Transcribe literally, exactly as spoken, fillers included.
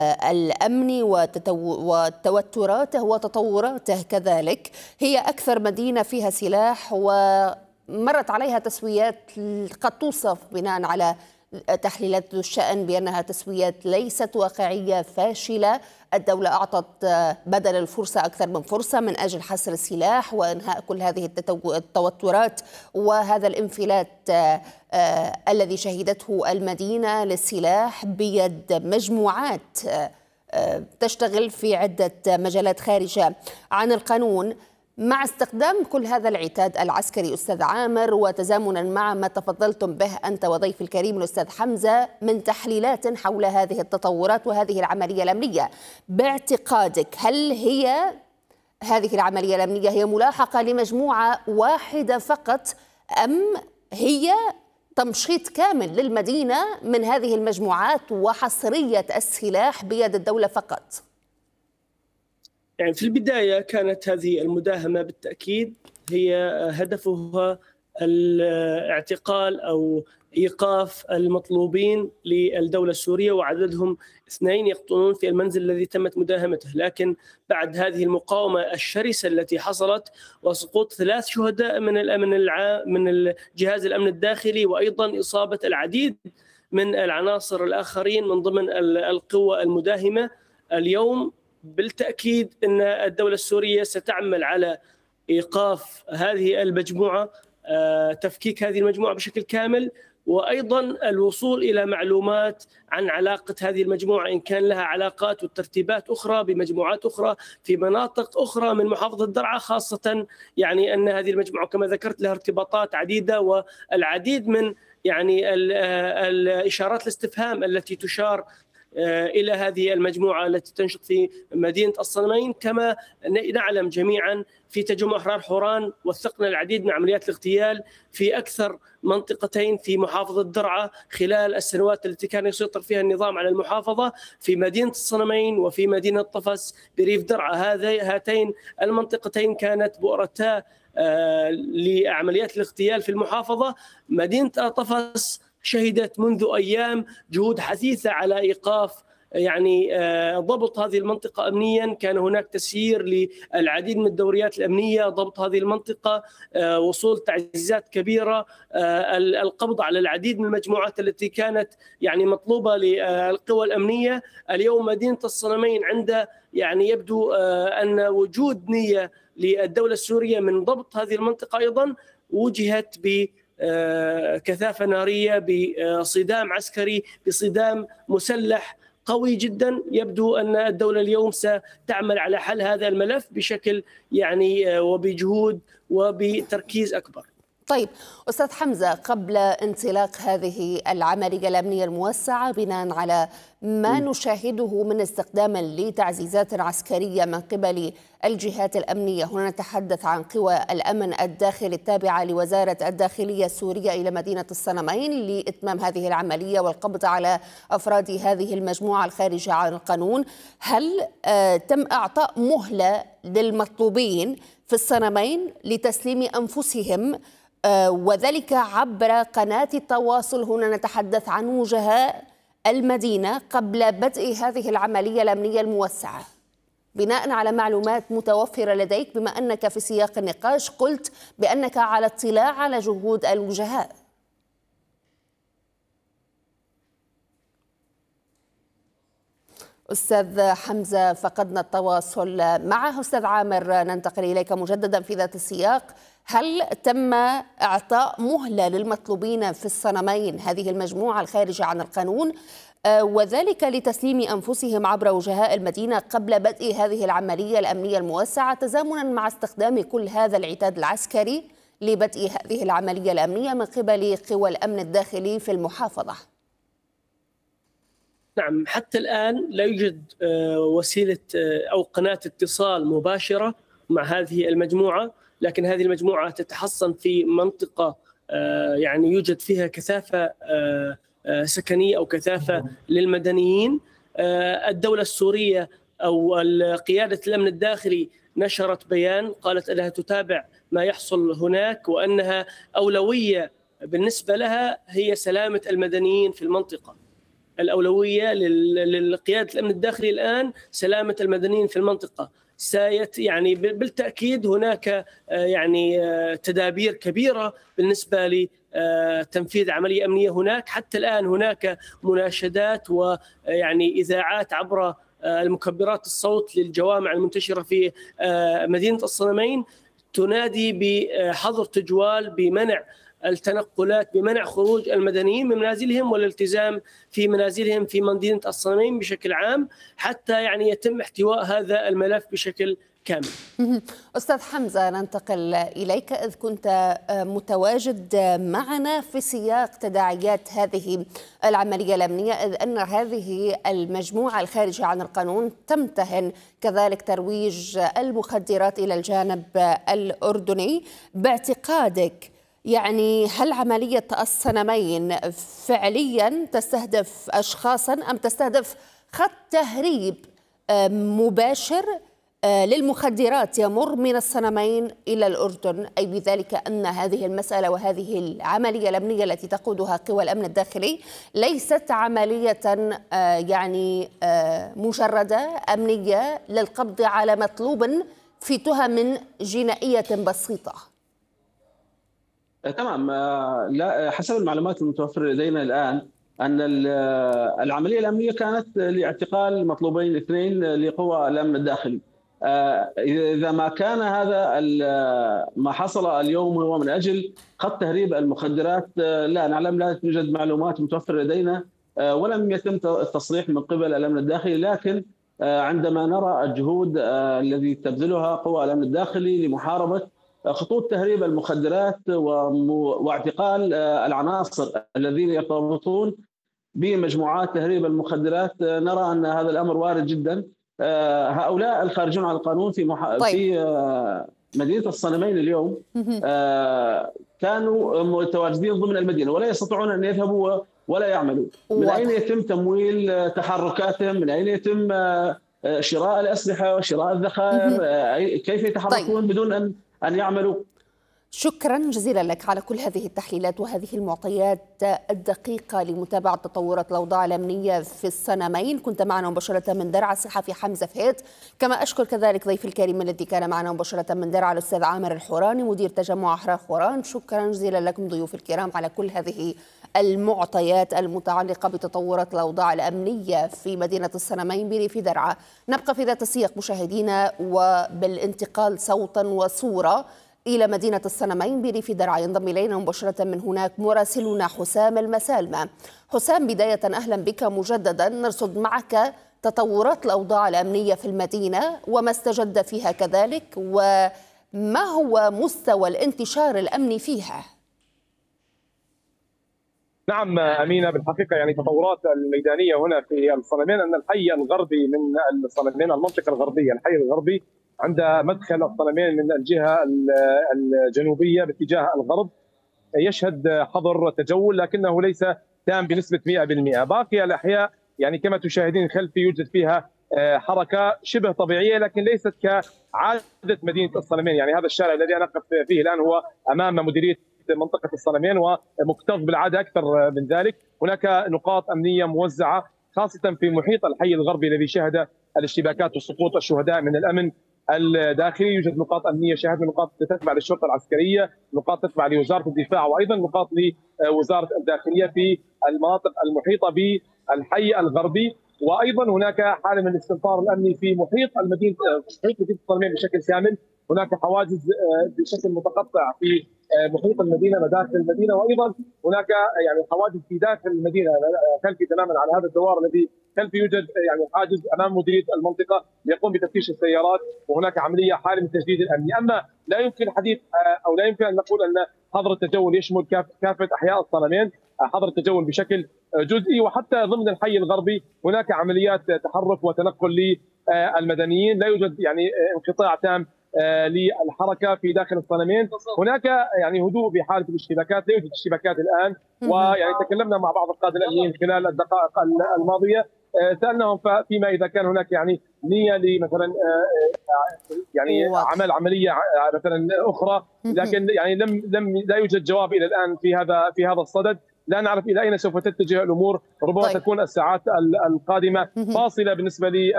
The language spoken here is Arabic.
الأمن وتوتراته وتطوراته كذلك. هي أكثر مدينة فيها سلاح ومرت عليها تسويات قد توصف بناء على تحليلات ذو الشأن بأنها تسويات ليست واقعية، فاشلة. الدولة أعطت بدل الفرصة أكثر من فرصة من أجل حصر السلاح وإنهاء كل هذه التوترات وهذا الانفلات الذي شهدته المدينة للسلاح بيد مجموعات تشتغل في عدة مجالات خارجة عن القانون. مع استخدام كل هذا العتاد العسكري أستاذ عامر، وتزامنا مع ما تفضلتم به أنت وضيف الكريم الأستاذ حمزة من تحليلات حول هذه التطورات وهذه العملية الأمنية، باعتقادك هل هي هذه العملية الأمنية هي ملاحقة لمجموعة واحدة فقط، أم هي تمشيط كامل للمدينة من هذه المجموعات وحصرية السلاح بيد الدولة فقط؟ يعني في البداية كانت هذه المداهمة بالتأكيد هي هدفها الاعتقال أو إيقاف المطلوبين للدولة السورية، وعددهم اثنين يقطنون في المنزل الذي تمت مداهمته. لكن بعد هذه المقاومة الشرسة التي حصلت وسقوط ثلاث شهداء من الأمن الع... من الجهاز الأمن الداخلي، وأيضا إصابة العديد من العناصر الآخرين من ضمن القوى المداهمة، اليوم بالتأكيد أن الدولة السورية ستعمل على إيقاف هذه المجموعة، تفكيك هذه المجموعة بشكل كامل، وأيضا الوصول إلى معلومات عن علاقة هذه المجموعة إن كان لها علاقات وترتيبات أخرى بمجموعات أخرى في مناطق أخرى من محافظة درعا، خاصة يعني أن هذه المجموعة كما ذكرت لها ارتباطات عديدة والعديد من يعني الإشارات الاستفهام التي تشار إلى هذه المجموعة التي تنشط في مدينة الصنمين. كما نعلم جميعا في تجمع أحرار حوران وثقنا العديد من عمليات الاغتيال في أكثر منطقتين في محافظة درعا خلال السنوات التي كان يسيطر فيها النظام على المحافظة، في مدينة الصنمين وفي مدينة طفس بريف درعا. هاتين المنطقتين كانت بؤرتا لعمليات الاغتيال في المحافظة. مدينة طفس شهدت منذ أيام جهود حثيثة على إيقاف يعني ضبط هذه المنطقة أمنيا. كان هناك تسيير للعديد من الدوريات الأمنية ضبط هذه المنطقة، وصول تعزيزات كبيرة، القبض على العديد من المجموعات التي كانت يعني مطلوبة للقوى الأمنية. اليوم مدينة الصنمين عند يعني يبدو أن وجود نية للدولة السورية من ضبط هذه المنطقة أيضا وجهت ب كثافة نارية، بصدام عسكري، بصدام مسلح قوي جدا. يبدو أن الدولة اليوم ستعمل على حل هذا الملف بشكل يعني وبجهود وبتركيز أكبر. طيب أستاذ حمزة، قبل انطلاق هذه العملية الأمنية الموسعة بناء على ما نشاهده من استخدام لتعزيزات عسكرية من قبل الجهات الأمنية، هنا نتحدث عن قوى الأمن الداخلي التابعة لوزارة الداخلية السورية إلى مدينة الصنمين لإتمام هذه العملية والقبض على أفراد هذه المجموعة الخارجة عن القانون، هل آه تم إعطاء مهلة للمطلوبين في الصنمين لتسليم أنفسهم آه وذلك عبر قناة التواصل؟ هنا نتحدث عن وجهاء المدينة قبل بدء هذه العملية الأمنية الموسعة، بناء على معلومات متوفرة لديك، بما أنك في سياق النقاش قلت بأنك على اطلاع على جهود الوجهاء. أستاذ حمزة فقدنا التواصل معه. أستاذ عامر، ننتقل إليك مجددا في ذات السياق. هل تم إعطاء مهلة للمطلوبين في الصنمين، هذه المجموعة الخارجة عن القانون، وذلك لتسليم أنفسهم عبر وجهاء المدينة قبل بدء هذه العملية الأمنية الموسعة، تزامنا مع استخدام كل هذا العتاد العسكري لبدء هذه العملية الأمنية من قبل قوى الأمن الداخلي في المحافظة؟ نعم، حتى الآن لا يوجد وسيلة أو قناة اتصال مباشرة مع هذه المجموعة، لكن هذه المجموعة تتحصن في منطقة يعني يوجد فيها كثافة سكنية أو كثافة للمدنيين. الدولة السورية أو قيادة الأمن الداخلي نشرت بيان قالت أنها تتابع ما يحصل هناك، وأنها أولوية بالنسبة لها هي سلامة المدنيين في المنطقة. الأولوية لقيادة الأمن الداخلي الآن سلامة المدنيين في المنطقة. سايت يعني بالتأكيد هناك يعني تدابير كبيرة بالنسبة لتنفيذ عملية أمنية هناك. حتى الآن هناك مناشدات ويعني إذاعات عبر المكبرات الصوت للجوامع المنتشرة في مدينة الصنمين تنادي بحظر تجوال، بمنع التنقلات، بمنع خروج المدنيين من منازلهم والالتزام في منازلهم في مدينة الصنمين بشكل عام، حتى يعني يتم احتواء هذا الملف بشكل كامل. أستاذ حمزة، ننتقل إليك إذ كنت متواجد معنا في سياق تداعيات هذه العملية الأمنية، إذ أن هذه المجموعة الخارجة عن القانون تمتهن كذلك ترويج المخدرات إلى الجانب الأردني. باعتقادك يعني هل عملية الصنمين فعليا تستهدف أشخاصا أم تستهدف خط تهريب مباشر للمخدرات يمر من الصنمين إلى الأردن، أي بذلك أن هذه المسألة وهذه العملية الأمنية التي تقودها قوى الأمن الداخلي ليست عملية يعني مجردة أمنية للقبض على مطلوب في تهم جنائية بسيطة؟ تمام. لا، حسب المعلومات المتوفرة لدينا الآن أن العملية الأمنية كانت لاعتقال مطلوبين اثنين لقوى الأمن الداخلي. إذا ما كان هذا ما حصل اليوم هو من أجل خط تهريب المخدرات، لا نعلم، لا توجد معلومات متوفرة لدينا ولم يتم التصريح من قبل الأمن الداخلي. لكن عندما نرى الجهود التي تبذلها قوى الأمن الداخلي لمحاربة خطوط تهريب المخدرات واعتقال العناصر الذين يرتبطون بمجموعات تهريب المخدرات، نرى أن هذا الأمر وارد جدا. هؤلاء الخارجون عن القانون في مح... طيب. في مدينة الصنمين اليوم كانوا متواجدين ضمن المدينة ولا يستطيعون أن يذهبوا ولا يعملوا. من أين يتم تمويل تحركاتهم؟ من أين يتم شراء الأسلحة وشراء الذخائر؟ كيف يتحركون طيب. بدون أن أن يعملوا؟ شكرا جزيلا لك على كل هذه التحليلات وهذه المعطيات الدقيقة لمتابعة تطورات الأوضاع الأمنية في الصنمين. كنت معنا مباشرة من درعا الصحفي حمزة فهيت، كما أشكر كذلك ضيفي الكريم الذي كان معنا مباشرة من درعا الأستاذ عامر الحوراني مدير تجمع أحرار حوران. شكرا جزيلا لكم ضيوف الكرام على كل هذه المعطيات المتعلقة بتطورات الأوضاع الأمنية في مدينة الصنمين بريف درعا. نبقى في ذات السياق مشاهدينا، وبالانتقال صوتا وصورة إلى مدينة الصنمين بريف درعا ينضم إلينا مباشرة من هناك مراسلنا حسام المسالمة. حسام، بداية أهلا بك مجددا، نرصد معك تطورات الأوضاع الأمنية في المدينة وما استجد فيها كذلك، وما هو مستوى الانتشار الأمني فيها؟ نعم أمينة، بالحقيقة يعني تطورات الميدانية هنا في الصنمين أن الحي الغربي من الصنمين، المنطقة الغربية، الحي الغربي عند مدخل الصنمين من الجهة الجنوبية باتجاه الغرب يشهد حظر تجول، لكنه ليس تام بنسبة مئة بالمئة. باقي الأحياء يعني كما تشاهدين خلفي يوجد فيها حركة شبه طبيعية، لكن ليست كعادة مدينة الصنمين. يعني هذا الشارع الذي أنا أقف فيه الآن هو أمام مديرية منطقة الصنمين ومكتظ بالعادة أكثر من ذلك. هناك نقاط أمنية موزعة خاصة في محيط الحي الغربي الذي شهد الاشتباكات وسقوط الشهداء من الأمن الداخلي. يوجد نقاط أمنية شاهدنا، نقاط تتبع للشرطة العسكرية، نقاط تتبع لوزارة الدفاع، وأيضا نقاط لوزارة الداخلية في المناطق المحيطة بالحي الغربي. وأيضا هناك حالة من الاستنفار الأمني في محيط المدينة، محيط مدينة الصنمين بشكل كامل. هناك حواجز بشكل متقطع في محيط المدينة مداخل المدينة، وأيضا هناك يعني حواجز في داخل المدينة خلفي تماما على هذا الدوار الذي خلفي يوجد يعني حاجز أمام مديرية المنطقة يقوم بتفتيش السيارات، وهناك عملية حالة من تجديد الأمن. أما لا يمكن الحديث أو لا يمكن أن نقول أن حظر التجول يشمل كافة أحياء الصنمين، حظر التجول بشكل جزئي، وحتى ضمن الحي الغربي هناك عمليات تحرك وتنقل للمدنيين، لا يوجد يعني انقطاع تام للحركه في داخل الصنمين. هناك يعني هدوء بحاله الاشتباكات، لا يوجد اشتباكات الان. ويعني تكلمنا مع بعض القاده الامنيين خلال الدقائق الماضيه، سالناهم فيما اذا كان هناك يعني نيه لمثلا يعني عمل عمليه مثلا اخرى، لكن يعني لم لم لا يوجد جواب الى الان في هذا في هذا الصدد. لا نعرف الى اين سوف تتجه الامور، ربما طيب. تكون الساعات القادمه فاصله بالنسبه لي